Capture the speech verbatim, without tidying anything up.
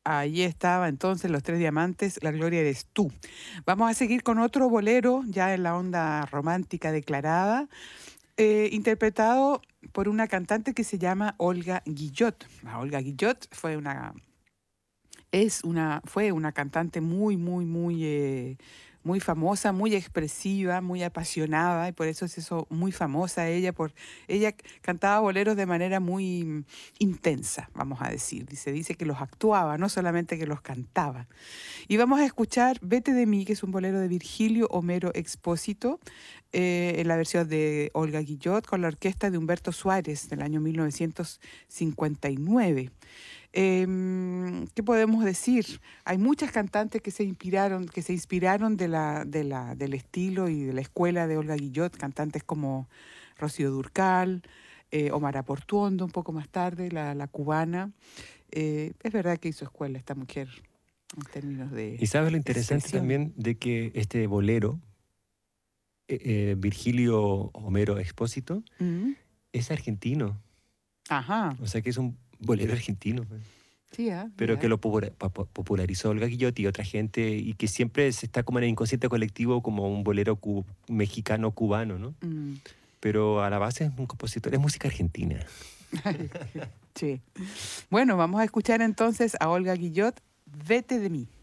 Allí estaba entonces Los Tres Diamantes, La Gloria eres tú. Vamos a seguir con otro bolero, ya en la onda romántica declarada, eh, interpretado por una cantante que se llama Olga Guillot. La Olga Guillot fue una es una, fue una cantante muy, muy, muy, eh, muy famosa, muy expresiva, muy apasionada, y por eso es eso muy famosa ella. Por, ella c- cantaba boleros de manera muy mm, intensa, vamos a decir. Se dice que los actuaba, no solamente que los cantaba. Y vamos a escuchar Vete de mí, que es un bolero de Virgilio Homero Expósito, eh, en la versión de Olga Guillot, con la orquesta de Humberto Suárez del año mil novecientos cincuenta y nueve. Em, ¿qué podemos decir? Hay muchas cantantes que se inspiraron, que se inspiraron de la, de la, del estilo y de la escuela de Olga Guillot, cantantes como Rocío Dúrcal, eh, Omar Portuondo, un poco más tarde, la, la cubana. Eh, es verdad que hizo escuela esta mujer en términos Y de sabes lo interesante expresión. también de que este bolero, eh, eh, Virgilio Homero Expósito, Mm, es argentino. Ajá, O sea que es un bolero argentino, pues. sí, ah, Pero que mira. lo popula- pa- pa- popularizó Olga Guillot y otra gente, y que siempre se está como en el inconsciente colectivo como un bolero cu- mexicano-cubano, ¿no? Mm. Pero a la base es un compositor, es música argentina. Sí. Bueno, vamos a escuchar entonces a Olga Guillot, Vete de mí.